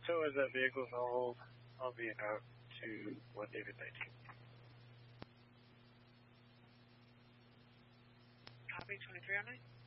So as that vehicle's on hold, I'll be out to 1 David 19. Copy 2309.